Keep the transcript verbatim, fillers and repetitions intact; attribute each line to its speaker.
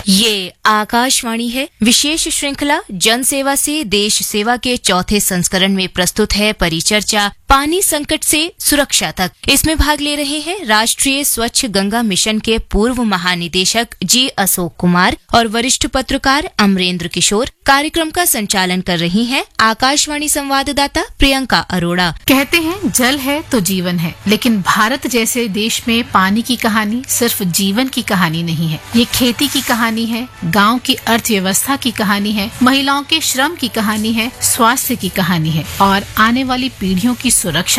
Speaker 1: ये आकाशवाणी है। विशेष श्रृंखला जन सेवा से देश सेवा के चौथे संस्करण में प्रस्तुत है परिचर्चा पानी संकट से सुरक्षा तक। इसमें भाग ले रहे हैं राष्ट्रीय स्वच्छ गंगा मिशन के पूर्व महानिदेशक जी अशोक कुमार और वरिष्ठ पत्रकार अमरेंद्र किशोर। कार्यक्रम का संचालन कर रही हैं आकाशवाणी संवाददाता प्रियंका अरोड़ा।
Speaker 2: कहते हैं जल है तो जीवन है, लेकिन भारत जैसे देश में पानी की कहानी सिर्फ जीवन की कहानी नहीं है। ये खेती की कहानी है, गांव की अर्थव्यवस्था की कहानी है, महिलाओं के श्रम की कहानी है, स्वास्थ्य की कहानी है और आने वाली पीढ़ियों की सुरक्षा